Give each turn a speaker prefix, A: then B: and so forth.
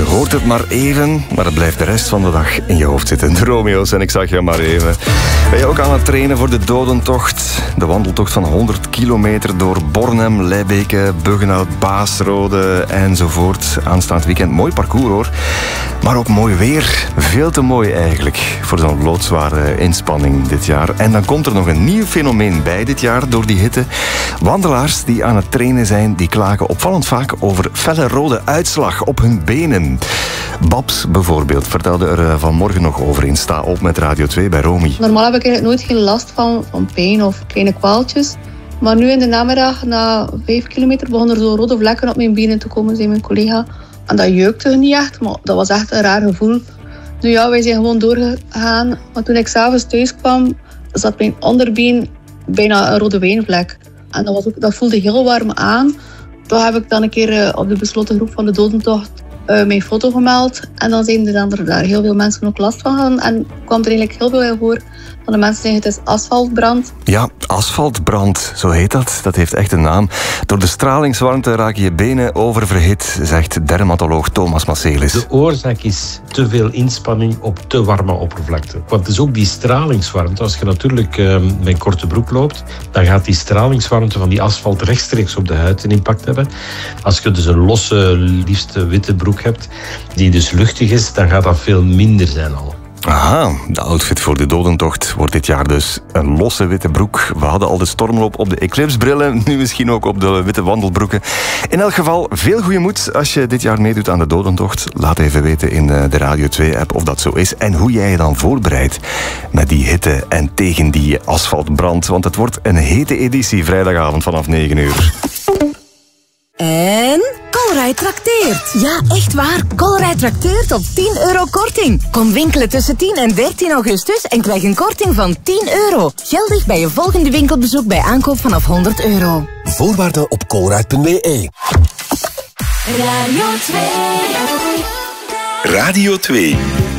A: hoort het maar even, maar het blijft de rest van de dag in je hoofd zitten. De Romeo's en ik zag je maar even. Ben je ook aan het trainen voor de dodentocht? De wandeltocht van 100 kilometer door Bornem, Leibeke, Buggenhout, Baasrode enzovoort. Aanstaand weekend. Mooi parcours hoor. Maar ook mooi weer. Veel te mooi eigenlijk voor zo'n loodzware inspanning dit jaar. En dan komt er nog een nieuw fenomeen bij dit jaar door die hitte. Wandelaars die aan het trainen zijn, die klagen opvallend vaak over felle rode uitslag op hun benen. Babs bijvoorbeeld vertelde er vanmorgen nog over in Sta op met Radio 2 bij Romy.
B: Normaal heb ik eigenlijk nooit geen last van pijn of kleine kwaaltjes. Maar nu in de namiddag, na 5 kilometer, begonnen er zo rode vlekken op mijn benen te komen, zei mijn collega. En dat jeukte niet echt, maar dat was echt een raar gevoel. Nu ja, wij zijn gewoon doorgegaan. Maar toen ik s'avonds thuis kwam, zat mijn onderbeen bijna een rode wijnvlek. En dat voelde heel warm aan. Toen heb ik dan een keer op de besloten groep van de dodentocht mijn foto gemeld. En dan zijn er daar heel veel mensen ook last van hadden. En kwam er eigenlijk heel veel voor van de mensen zeggen het is asfaltbrand.
A: Ja, asfaltbrand, zo heet dat. Dat heeft echt een naam. Door de stralingswarmte raken je benen oververhit, zegt dermatoloog Thomas Macelis.
C: De oorzaak is te veel inspanning op te warme oppervlakte. Want het is ook die stralingswarmte. Als je natuurlijk met een korte broek loopt, dan gaat die stralingswarmte van die asfalt rechtstreeks op de huid een impact hebben. Als je dus een losse, liefst witte broek hebt, die dus luchtig is, dan gaat dat veel minder zijn al.
A: Aha, de outfit voor de dodentocht wordt dit jaar dus een losse witte broek. We hadden al de stormloop op de eclipsebrillen, nu misschien ook op de witte wandelbroeken. In elk geval, veel goede moed als je dit jaar meedoet aan de dodentocht. Laat even weten in de Radio 2-app of dat zo is en hoe jij je dan voorbereidt met die hitte en tegen die asfaltbrand. Want het wordt een hete editie vrijdagavond vanaf 9 uur.
D: En Colruyt trakteert. Ja, echt waar. Colruyt trakteert op 10 euro korting. Kom winkelen tussen 10 en 13 augustus en krijg een korting van 10 euro. Geldig bij je volgende winkelbezoek bij aankoop vanaf 100 euro.
E: Voorwaarden op colruyt.be.
D: Radio 2.
E: Radio 2.